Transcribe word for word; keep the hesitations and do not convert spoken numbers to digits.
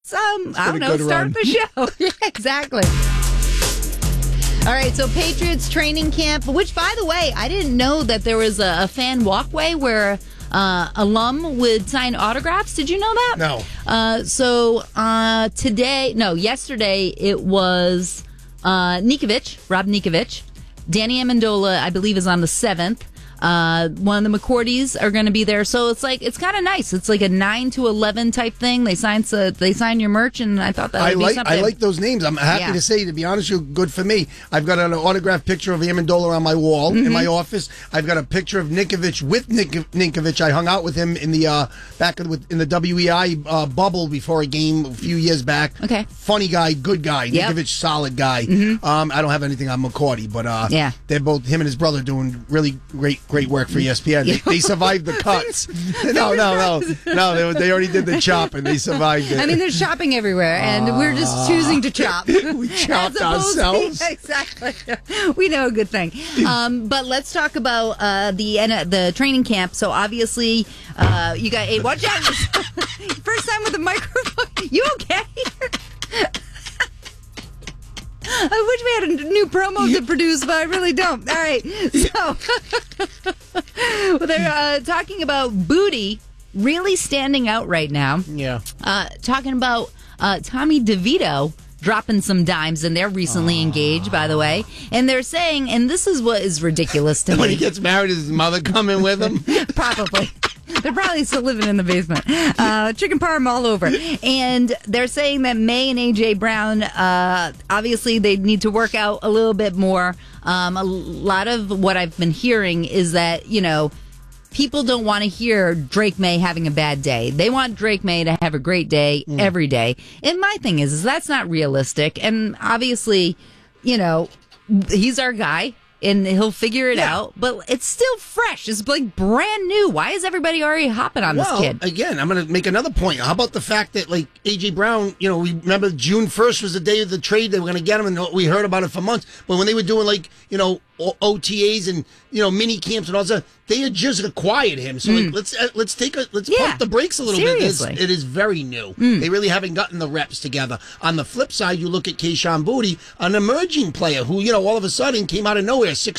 let's, um, I don't know, start run. the show. Yeah, exactly. All right, so Patriots training camp, which, by the way, I didn't know that there was a, a fan walkway where uh, alum would sign autographs. Did you know that? No. Uh, so uh, today, no, yesterday it was uh, Nikovic, Rob Nikovic. Danny Amendola, I believe, is on the seventh. Uh, one of the McCourties are going to be there, so it's like it's kind of nice. It's like a nine to eleven type thing. They sign so they sign your merch, and I thought that would I be like something. I like those names. I'm happy Yeah. to say, to be honest with you, good for me. I've got an autographed picture of Amendola on my wall mm-hmm. in my office. I've got a picture of Nikovic with Nik- Nikovic. I hung out with him in the uh, back in, with, in the W E I uh, bubble before a game a few years back. Okay, funny guy, good guy. Yep. Nikovic, solid guy. Mm-hmm. Um, I don't have anything on McCourty, but uh, yeah, they're both him and his brother doing really great great work for E S P N. They, they survived the cuts. no, no, no, no. They, they already did the chopping. They survived it. I mean, there's chopping everywhere, and uh, we're just choosing to chop. We chopped ourselves. To, exactly. We know a good thing. Um, but let's talk about uh, the the training camp. So obviously, uh, you got. Hey, watch out! First time with a microphone. You okay? I wish we had a new promo to produce, but I really don't. All right. So, well, they're uh, talking about Booty really standing out right now. Yeah. Uh, talking about uh, Tommy DeVito dropping some dimes, and they're recently Aww. engaged, by the way. And they're saying, and this is what is ridiculous to when me. When he gets married, is his mother coming with him? Probably. They're probably still living in the basement. Uh, chicken parm all over. And they're saying that May and A J Brown, uh, obviously they need to work out a little bit more. Um, a lot of what I've been hearing is that, you know, people don't want to hear Drake May having a bad day. They want Drake May to have a great day mm. every day. And my thing is, is that's not realistic. And obviously, you know, he's our guy. And he'll figure it yeah. out, but it's still fresh. It's like brand new. Why is everybody already hopping on well, this kid? Again, I'm going to make another point. How about the fact that, like, A J Brown, you know, we remember June first was the day of the trade. They were going to get him, and we heard about it for months. But when they were doing, like, you know, O T As and, you know, mini camps and all that, they had just acquired him. So mm. like, let's uh, let's take a let's yeah. pump the brakes a little Seriously. bit. It's, it is very new. Mm. They really haven't gotten the reps together. On the flip side, you look at Keyshawn Booty, an emerging player who, you know, all of a sudden came out of nowhere, six